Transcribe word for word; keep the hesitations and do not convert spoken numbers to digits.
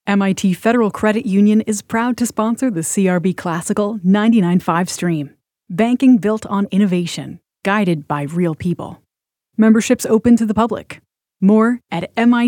M I T Federal Credit Union is proud to sponsor the C R B Classical ninety-nine point five stream. Banking built on innovation, guided by real people. Membership's open to the public. More at mit